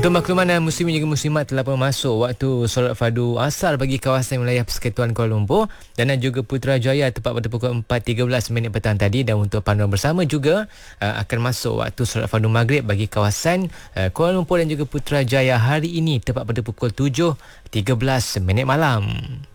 Untuk makluman muslimin juga muslimat telah pun masuk waktu solat fardu asar bagi kawasan wilayah Persekutuan Kuala Lumpur dan juga Putrajaya tepat pada pukul 4.13 petang tadi, dan untuk panduan bersama juga akan masuk waktu solat fardu maghrib bagi kawasan Kuala Lumpur dan juga Putrajaya hari ini tepat pada pukul 7.13 malam.